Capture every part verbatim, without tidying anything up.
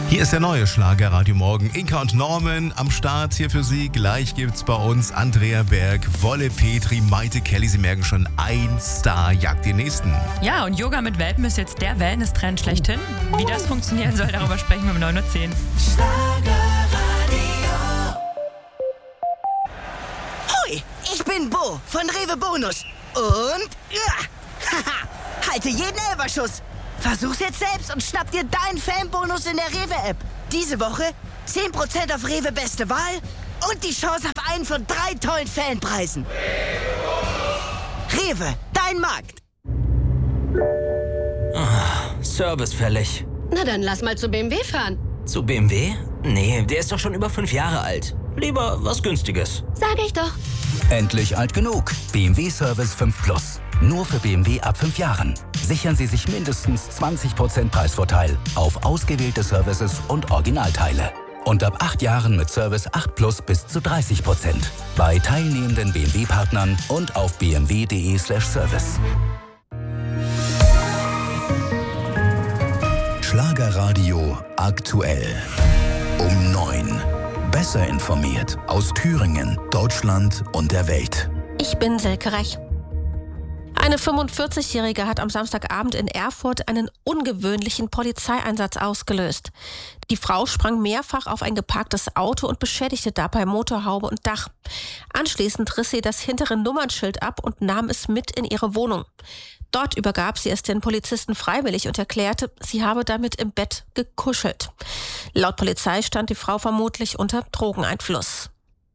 Hier ist der neue Schlager Radio Morgen. Inka und Norman am Start hier für Sie. Gleich gibt's bei uns Andrea Berg, Wolle Petri, Maite Kelly. Sie merken schon, ein Star jagt den nächsten. Ja, und Yoga mit Welpen ist jetzt der Wellness-Trend schlechthin. Wie das funktionieren soll, darüber sprechen wir um neun Uhr zehn. Hoi, ich bin Bo von Rewe Bonus. Und ja, haha, halte jeden Elferschuss. Versuch's jetzt selbst und schnapp dir deinen Fanbonus in der Rewe-App. Diese Woche zehn Prozent auf Rewe Beste Wahl und die Chance auf einen von drei tollen Fanpreisen. Rewe, dein Markt. Oh, Service fällig. Na dann lass mal zu B M W fahren. Zu B M W? Nee, der ist doch schon über fünf Jahre alt. Lieber was Günstiges. Sag ich doch. Endlich alt genug. B M W Service fünf Plus. Nur für B M W ab fünf Jahren. Sichern Sie sich mindestens zwanzig Prozent Preisvorteil auf ausgewählte Services und Originalteile. Und ab acht Jahren mit Service acht Plus bis zu dreißig Prozent. Bei teilnehmenden B M W-Partnern und auf b m w punkt d e slash service. Schlagerradio aktuell. Um neun. Besser informiert aus Thüringen, Deutschland und der Welt. Ich bin Silke Rech. Eine fünfundvierzigjährige hat am Samstagabend in Erfurt einen ungewöhnlichen Polizeieinsatz ausgelöst. Die Frau sprang mehrfach auf ein geparktes Auto und beschädigte dabei Motorhaube und Dach. Anschließend riss sie das hintere Nummernschild ab und nahm es mit in ihre Wohnung. Dort übergab sie es den Polizisten freiwillig und erklärte, sie habe damit im Bett gekuschelt. Laut Polizei stand die Frau vermutlich unter Drogeneinfluss.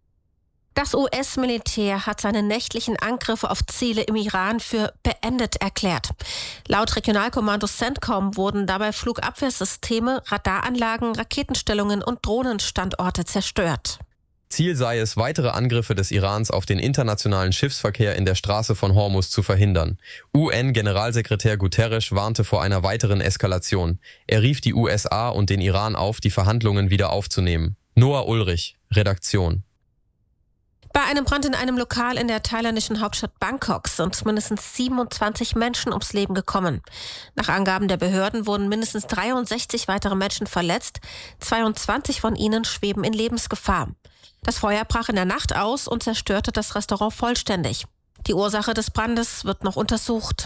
Das U S-Militär hat seine nächtlichen Angriffe auf Ziele im Iran für beendet erklärt. Laut Regionalkommando CENTCOM wurden dabei Flugabwehrsysteme, Radaranlagen, Raketenstellungen und Drohnenstandorte zerstört. Ziel sei es, weitere Angriffe des Irans auf den internationalen Schiffsverkehr in der Straße von Hormuz zu verhindern. U N-Generalsekretär Guterres warnte vor einer weiteren Eskalation. Er rief die U S A und den Iran auf, die Verhandlungen wieder aufzunehmen. Noah Ulrich, Redaktion. Bei einem Brand in einem Lokal in der thailändischen Hauptstadt Bangkok sind mindestens siebenundzwanzig Menschen ums Leben gekommen. Nach Angaben der Behörden wurden mindestens dreiundsechzig weitere Menschen verletzt. zweiundzwanzig von ihnen schweben in Lebensgefahr. Das Feuer brach in der Nacht aus und zerstörte das Restaurant vollständig. Die Ursache des Brandes wird noch untersucht.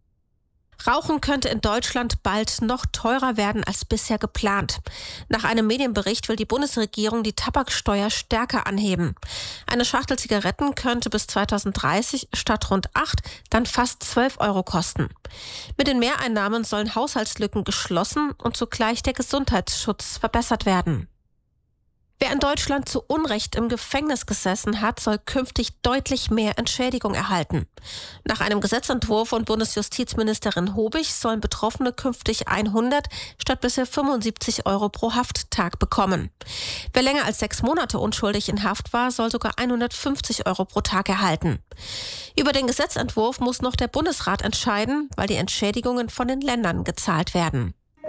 Rauchen könnte in Deutschland bald noch teurer werden als bisher geplant. Nach einem Medienbericht will die Bundesregierung die Tabaksteuer stärker anheben. Eine Schachtel Zigaretten könnte bis zweitausenddreißig statt rund acht dann fast zwölf Euro kosten. Mit den Mehreinnahmen sollen Haushaltslücken geschlossen und zugleich der Gesundheitsschutz verbessert werden. Wer in Deutschland zu Unrecht im Gefängnis gesessen hat, soll künftig deutlich mehr Entschädigung erhalten. Nach einem Gesetzentwurf von Bundesjustizministerin Hobig sollen Betroffene künftig hundert statt bisher fünfundsiebzig Euro pro Hafttag bekommen. Wer länger als sechs Monate unschuldig in Haft war, soll sogar hundertfünfzig Euro pro Tag erhalten. Über den Gesetzentwurf muss noch der Bundesrat entscheiden, weil die Entschädigungen von den Ländern gezahlt werden.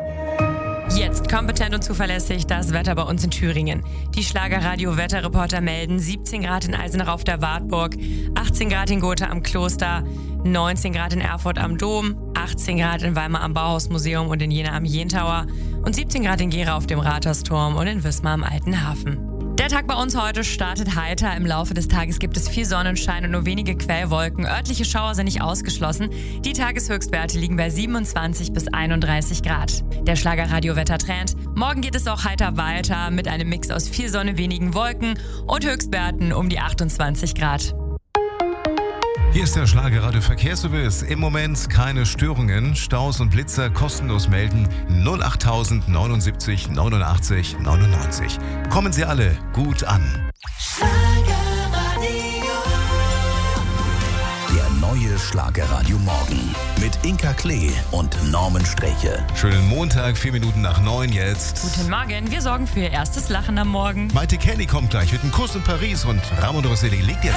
Jetzt kompetent und zuverlässig das Wetter bei uns in Thüringen. Die Schlagerradio-Wetterreporter melden siebzehn Grad in Eisenach auf der Wartburg, achtzehn Grad in Gotha am Kloster, neunzehn Grad in Erfurt am Dom, achtzehn Grad in Weimar am Bauhausmuseum und in Jena am Jentauer und siebzehn Grad in Gera auf dem Rathausturm und in Wismar am Alten Hafen. Der Tag bei uns heute startet heiter. Im Laufe des Tages gibt es viel Sonnenschein und nur wenige Quellwolken. Örtliche Schauer sind nicht ausgeschlossen. Die Tageshöchstwerte liegen bei siebenundzwanzig bis einunddreißig Grad. Der Schlagerradio-Wettertrend. Morgen geht es auch heiter weiter mit einem Mix aus viel Sonne, wenigen Wolken und Höchstwerten um die achtundzwanzig Grad. Hier ist der Schlagerradio Verkehrsservice. Im Moment keine Störungen. Staus und Blitzer kostenlos melden. null acht neunundsiebzig neunundachtzig neunundneunzig. Kommen Sie alle gut an. Der neue Schlagerradio Morgen mit Inka Klee und Norman Streche. Schönen Montag, vier Minuten nach neun jetzt. Guten Morgen, wir sorgen für Ihr erstes Lachen am Morgen. Maite Kelly kommt gleich mit einem Kuss in Paris und Ramon Rosselli legt jetzt